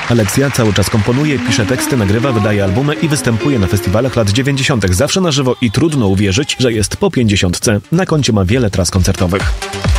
Aleksja cały czas komponuje, pisze teksty, nagrywa, wydaje albumy i występuje na festiwalach lat 90. Zawsze na żywo i trudno uwierzyć, że jest po 50. Na koncie ma wiele tras koncertowych.